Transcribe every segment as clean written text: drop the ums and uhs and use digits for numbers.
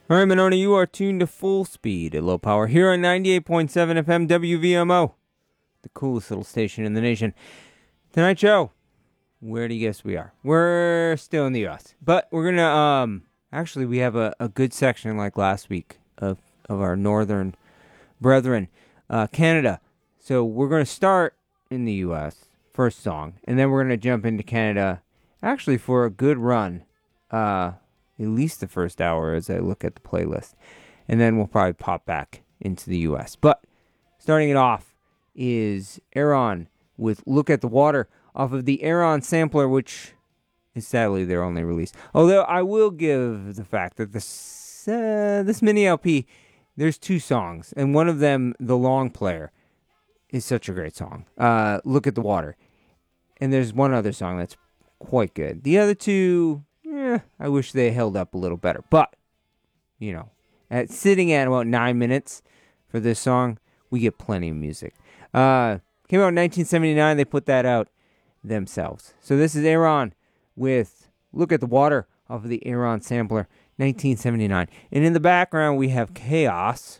All right, Monona, you are tuned to full speed at low power here on 98.7 FM WVMO, the coolest little station in the nation. Tonight's show, where do you guess we are? We're still in the U.S., but we're going to, actually, we have a good section like last week of our northern brethren, Canada. So we're going to start in the U.S., first song, and then we're going to jump into Canada, actually for a good run, at least the first hour as I look at the playlist. And then we'll probably pop back into the U.S. But starting it off is Aaron with Look at the Water off of the Aaron sampler, which is sadly their only release. Although I will give the fact that this mini LP, there's two songs. And one of them, The Long Player, is such a great song. Look at the Water. And there's one other song that's quite good. The other two, I wish they held up a little better. But, sitting at about 9 minutes for this song, we get plenty of music. Came out in 1979. They put that out themselves. So this is Aaron with Look at the Water off of the Aaron sampler, 1979. And in the background, we have Chaos.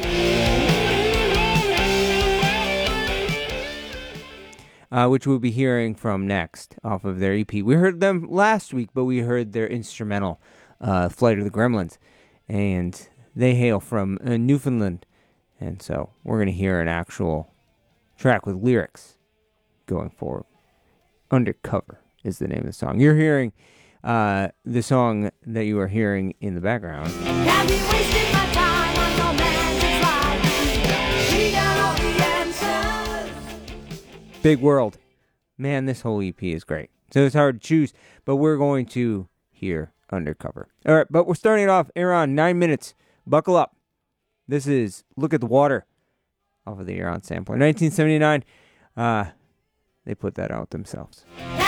Which we'll be hearing from next off of their EP. We heard them last week, but we heard their instrumental, Flight of the Gremlins. And they hail from Newfoundland. And so we're going to hear an actual track with lyrics going forward. Undercover is the name of the song. You're hearing the song that you are hearing in the background. Have you wasted my time on romantic life? We got all the answers. Big World. Man, this whole EP is great. So it's hard to choose, but we're going to hear Undercover. All right, but we're starting it off. Aaron, 9 minutes. Buckle up. This is Look at the Water off of the Aaron sampler. 1979. They put that out themselves.